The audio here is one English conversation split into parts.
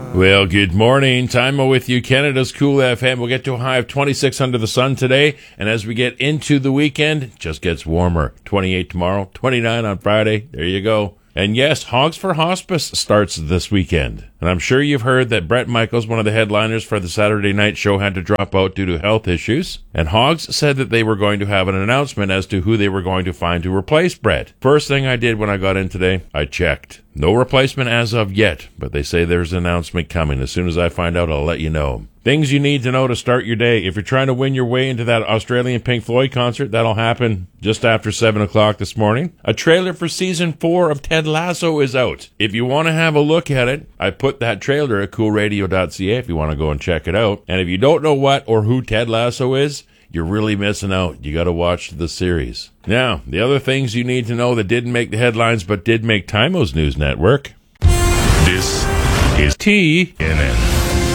Well, good morning. Timo with you, Canada's Cool FM. We'll get to a high of 26 under the sun today. And as we get into the weekend, it just gets warmer. 28 tomorrow, 29 on Friday. There you go. And yes, Hogs for Hospice starts this weekend. And I'm sure you've heard that Bret Michaels, one of the headliners for the Saturday night show, had to drop out due to health issues. And Hogs said that they were going to have an announcement as to who they were going to find to replace Bret. First thing I did when I got in today, I checked. No replacement as of yet, but they say there's an announcement coming. As soon as I find out, I'll let you know. Things you need to know to start your day. If you're trying to win your way into that Australian Pink Floyd concert, that'll happen just after 7 o'clock this morning. A trailer for Season 4 of Ted Lasso is out. If you want to have a look at it, I put that trailer at coolradio.ca if you want to go and check it out. And if you don't know what or who Ted Lasso is, you're really missing out. You got to watch the series. Now, the other things you need to know that didn't make the headlines but did make Timo's News Network. This is TNN.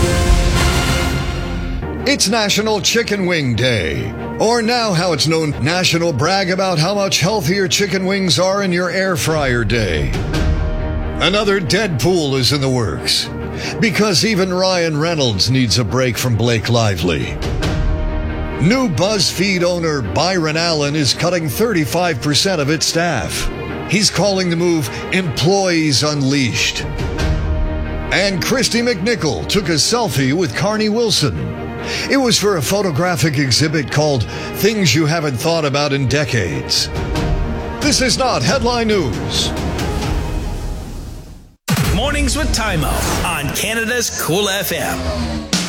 It's National Chicken Wing Day, or now how it's known, National Brag About How Much Healthier Chicken Wings Are in Your Air Fryer Day. Another Deadpool is in the works, because even Ryan Reynolds needs a break from Blake Lively. New BuzzFeed owner Byron Allen is cutting 35% of its staff. He's calling the move Employees Unleashed. And Christy McNichol took a selfie with Carney Wilson. It was for a photographic exhibit called Things You Haven't Thought About in Decades. This is not Headline News. Mornings with Timo on Canada's Cool FM.